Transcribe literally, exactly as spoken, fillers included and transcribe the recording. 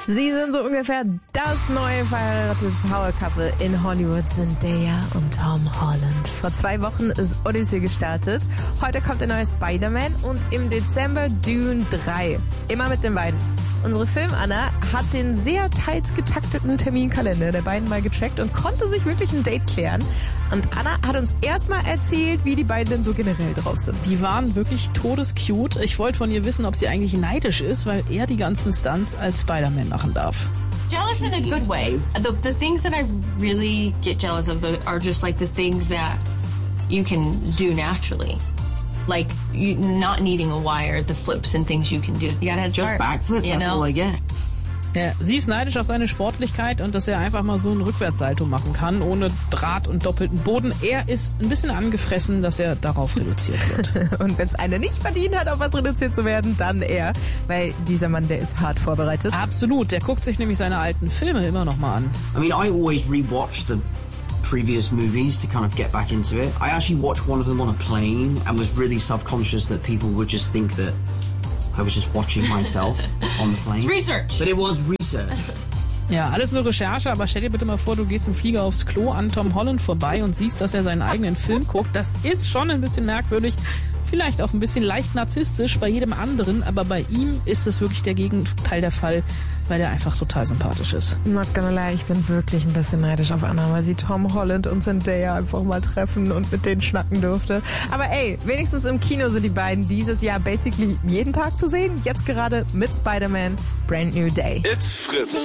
Sie sind so ungefähr das neue verheiratete Power Couple in Hollywood, Zendaya und Tom Holland. Vor zwei Wochen ist Odyssey gestartet. Heute kommt der neue Spider-Man und im Dezember Dune drei. Immer mit den beiden. Unsere Film-Anna hat den sehr tight getakteten Terminkalender der beiden mal gecheckt und konnte sich wirklich ein Date klären. Und Anna hat uns erstmal erzählt, wie die beiden denn so generell drauf sind. Die waren wirklich todescute. Ich wollte von ihr wissen, ob sie eigentlich neidisch ist, weil er die ganzen Stunts als Spider-Man machen darf. Jealous in a good way. The, the things that I really get jealous of are just like the things that you can do naturally. Like you not needing a wire, the flips and things you can do. You gotta just start, backflips, you that's know? all I get. Ja, sie ist neidisch auf seine Sportlichkeit und dass er einfach mal so ein Rückwärtssalto machen kann, ohne Draht und doppelten Boden. Er ist ein bisschen angefressen, dass er darauf reduziert wird. Und wenn es einer nicht verdient hat, auf was reduziert zu werden, dann er. Weil dieser Mann, der ist hart vorbereitet. Absolut, der guckt sich nämlich seine alten Filme immer noch mal an. I mean, I always rewatch the previous movies to kind of get back into it. I actually watched one of them on a plane and was really self-conscious that people would just think that I was just watching myself on the plane. It's research. But it was research. Ja, alles nur Recherche, aber stell dir bitte mal vor, du gehst im Flieger aufs Klo an Tom Holland vorbei und siehst, dass er seinen eigenen Film guckt. Das ist schon ein bisschen merkwürdig, vielleicht auch ein bisschen leicht narzisstisch bei jedem anderen, aber bei ihm ist es wirklich der Gegenteil der Fall, weil er einfach total sympathisch ist. Not gonna lie, ich bin wirklich ein bisschen neidisch auf Anna, weil sie Tom Holland und Zendaya einfach mal treffen und mit denen schnacken durfte. Aber ey, wenigstens im Kino sind die beiden dieses Jahr basically jeden Tag zu sehen. Jetzt gerade mit Spider-Man, Brand New Day. It's Fritz.